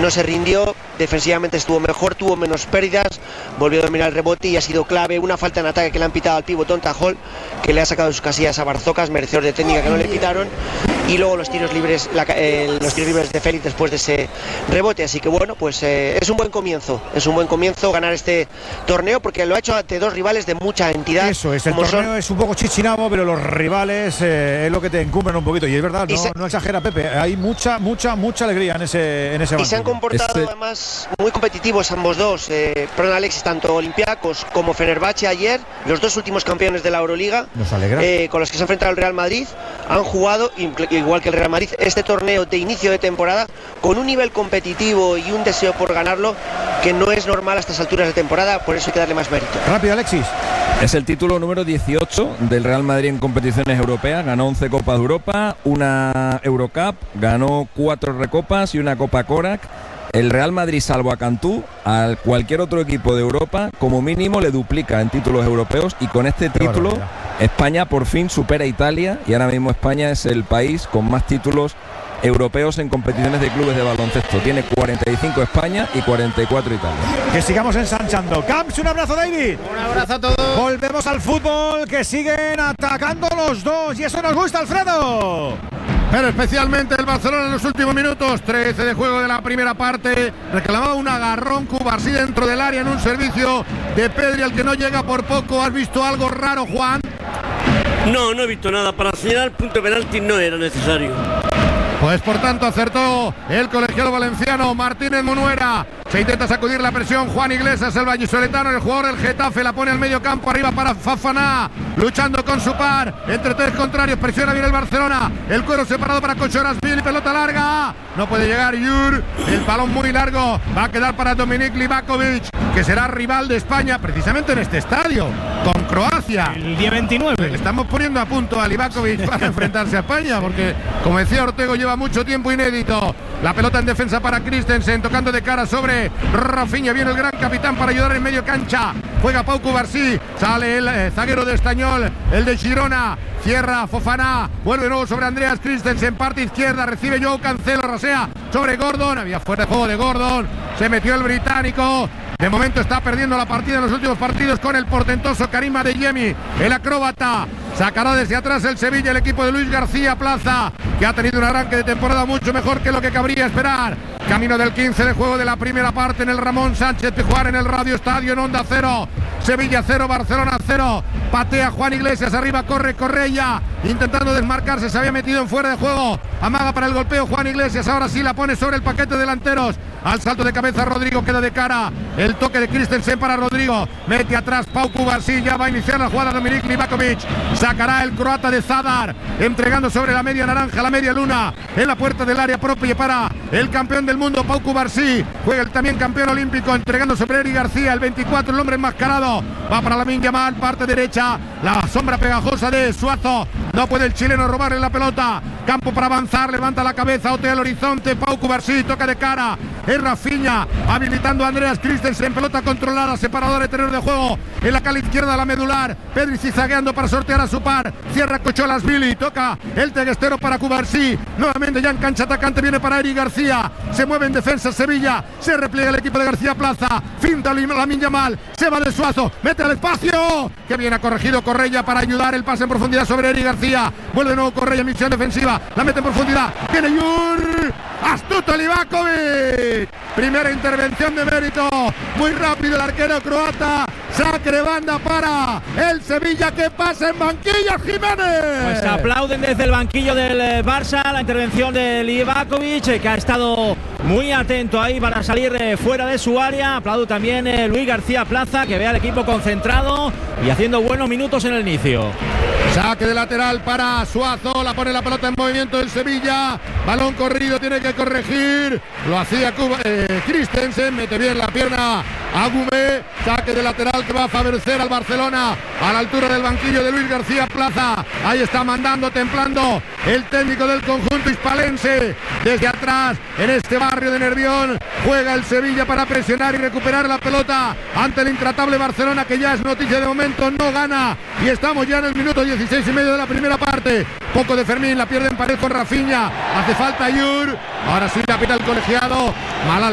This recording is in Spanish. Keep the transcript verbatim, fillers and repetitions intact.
no se rindió, defensivamente estuvo mejor, tuvo menos pérdidas, volvió a dominar el rebote y ha sido clave. Una falta en ataque que le han pitado al pívot Donta Hall, que le ha sacado de sus casillas a Barzocas, merecedor de técnica que no le pitaron, y luego los tiros libres la, eh, los tiros libres de Félix después de ese rebote. Así que bueno, pues eh, es un buen comienzo, es un buen comienzo ganar este torneo, porque lo ha hecho ante dos rivales de mucha entidad. Eso es, el torneo son... es un poco chichinabo, pero los rivales eh, es lo que te encumbran un poquito, y es verdad, no, se... no exagera Pepe, hay mucha, mucha, mucha alegría en ese, en ese banquillo. Y se han comportado este... además muy competitivos ambos dos, eh, perdón Alexis, tanto Olympiacos como Fenerbahce ayer, los dos últimos campeones de la Euroliga, nos alegra, eh, con los que se ha enfrentado el Real Madrid, han jugado, igual que el Real Madrid, este torneo de inicio de temporada con un nivel competitivo y un deseo por ganarlo que no es normal a estas alturas de temporada, por eso hay que darle más mérito. Rápido, Alexis. Es el título número dieciocho del Real Madrid en competiciones europeas. Ganó once Copas de Europa, una Eurocup, ganó cuatro Recopas y una Copa Korak. El Real Madrid, salvo a Cantú, a cualquier otro equipo de Europa, como mínimo le duplica en títulos europeos, y con este título España por fin supera a Italia, y ahora mismo España es el país con más títulos europeos en competiciones de clubes de baloncesto. Tiene cuarenta y cinco España y cuarenta y cuatro Italia. Que sigamos ensanchando. Camps, un abrazo, David. Un abrazo a todos. Volvemos al fútbol, que siguen atacando los dos, y eso nos gusta, Alfredo. Pero especialmente el Barcelona en los últimos minutos. trece de juego de la primera parte. Reclamaba un agarrón Cubarsí dentro del área en un servicio de Pedri al que no llega por poco. ¿Has visto algo raro, Juan? No, no he visto nada. Para señalar el punto de penalti no era necesario. Pues por tanto acertó el colegiado valenciano Martínez Munuera. Se intenta sacudir la presión Juan Iglesias, el vallisoletano, el jugador del Getafe, la pone al medio campo, arriba para Fofana, luchando con su par, entre tres contrarios, presiona bien el Barcelona, el cuero separado para Kochorasvili, pelota larga, no puede llegar Yur, el balón muy largo, va a quedar para Dominik Livakovic, que será rival de España precisamente en este estadio, con Croacia. El día veintinueve. Le estamos poniendo a punto a Livakovic para enfrentarse a España, porque como decía Ortego, lleva mucho tiempo inédito. La pelota en defensa para Christensen, tocando de cara sobre Rafinha, viene el gran capitán para ayudar en medio cancha, juega Pau Cubarsí, sale el eh, zaguero de Estañol, el de Girona, cierra Fofana, vuelve de nuevo sobre Andreas Christensen, parte izquierda, recibe Joao Cancelo, rasea sobre Gordon, había fuera de juego de Gordon, se metió el británico. De momento está perdiendo la partida en los últimos partidos con el portentoso Karim Adeyemi, el acróbata. Sacará desde atrás el Sevilla, el equipo de Luis García Plaza, que ha tenido un arranque de temporada mucho mejor que lo que cabría esperar. Camino del quince de juego de la primera parte en el Ramón Sánchez Pizjuán, en el Radio Estadio, en Onda Cero. Sevilla cero, Barcelona cero. Patea Juan Iglesias, arriba corre Correia, intentando desmarcarse, se había metido en fuera de juego. Amaga para el golpeo Juan Iglesias, ahora sí la pone sobre el paquete delanteros. Al salto de cabeza Rodrigo, queda de cara. El toque de Christensen para Rodrigo. Mete atrás Pau Cubarsí, ya va a iniciar la jugada Dominik Livakovic. Sacará el croata de Zadar, entregando sobre la media naranja, la media luna, en la puerta del área propia para el campeón del mundo, Pau Cubarsí. Juega el también campeón olímpico, entregando sobre Eric García, el veinticuatro, el hombre enmascarado. Va para Lamine Yamal, parte derecha, la sombra pegajosa de Suazo. No puede el chileno robarle la pelota. Campo para avanzar, levanta la cabeza, otea el horizonte, Pau Cubarsí, toca de cara. Es Rafinha, habilitando a Andreas Christensen, pelota controlada, separador de terreno de juego, en la cala izquierda la medular, Pedri zagueando para sortear a su par, cierra Kochorasvili, toca el teguestero para Cubarsí, nuevamente ya en cancha atacante, viene para Eric García, se mueve en defensa Sevilla, se repliega el equipo de García Plaza, finta Lamine Yamal, se va de Suazo, mete al espacio, que bien ha corregido Correia para ayudar, el pase en profundidad sobre Eric García, vuelve de nuevo Correia en misión defensiva, la mete en profundidad, viene Yur, astuto Livakovic. Primera intervención de mérito, muy rápido el arquero croata, saque de banda para el Sevilla, que pasa en banquillo, Jiménez. Pues aplauden desde el banquillo del Barça la intervención de Livakovic, que ha estado muy atento ahí para salir fuera de su área. Aplaudo también eh, Luis García Plaza, que ve al equipo concentrado y haciendo buenos minutos en el inicio. Saque de lateral para Suazo, la pone la pelota en movimiento del Sevilla, balón corrido, tiene que corregir, lo hacía Cuba, eh, Christensen, mete bien la pierna a Gumé, saque de lateral que va a favorecer al Barcelona a la altura del banquillo de Luis García Plaza. Ahí está mandando, templando el técnico del conjunto hispalense. Desde atrás, en este barrio de Nervión, juega el Sevilla para presionar y recuperar la pelota ante el intratable Barcelona, que ya es noticia de momento, no gana. Y estamos ya en el minuto dieciséis y medio de la primera parte. Poco de Fermín, la pierde en pared con Rafinha. Hace falta Yur. Ahora sí la pita el colegiado. Mala